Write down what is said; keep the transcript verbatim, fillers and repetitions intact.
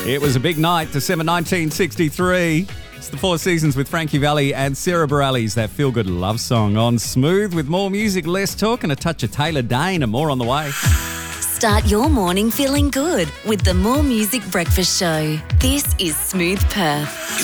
It was a big night, December nineteen sixty-three. It's the Four Seasons with Frankie Valli and Sarah Bareilles, that feel-good love song on Smooth with more music, less talk and a touch of Taylor Dane and more on the way. Start your morning feeling good with the More Music Breakfast Show. This is Smooth Perth.